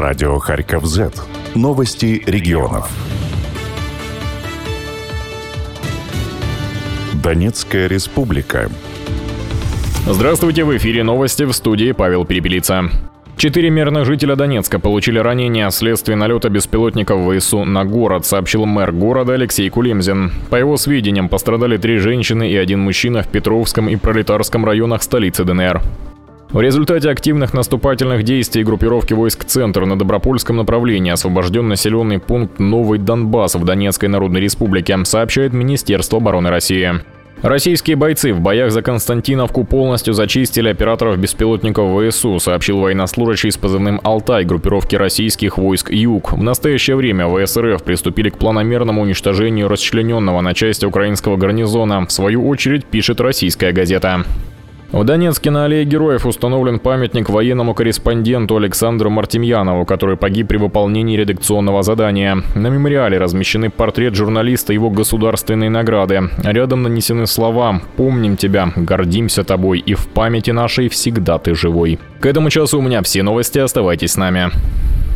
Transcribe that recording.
Радио Харьков Z. Новости регионов. Донецкая республика. Здравствуйте, в эфире новости, в студии Павел Перепелица. 4 мирных жителя Донецка получили ранения вследствие налета беспилотников ВСУ на город, сообщил мэр города Алексей Кулемзин. По его сведениям, пострадали 3 женщины и 1 мужчина в Петровском и Пролетарском районах столицы ДНР. В результате активных наступательных действий группировки войск «Центр» на Добропольском направлении освобожден населенный пункт Новый Донбасс в Донецкой Народной Республике, сообщает Министерство обороны России. Российские бойцы в боях за Константиновку полностью зачистили операторов беспилотников ВСУ, сообщил военнослужащий с позывным «Алтай» группировки российских войск «Юг». В настоящее время ВС РФ приступили к планомерному уничтожению расчлененного на части украинского гарнизона. В свою очередь, пишет российская газета. В Донецке на Аллее Героев установлен памятник военному корреспонденту Александру Мартемьянову, который погиб при выполнении редакционного задания. На мемориале размещены портрет журналиста и его государственные награды. Рядом нанесены слова «Помним тебя, гордимся тобой и в памяти нашей всегда ты живой». К этому часу у меня все новости, оставайтесь с нами.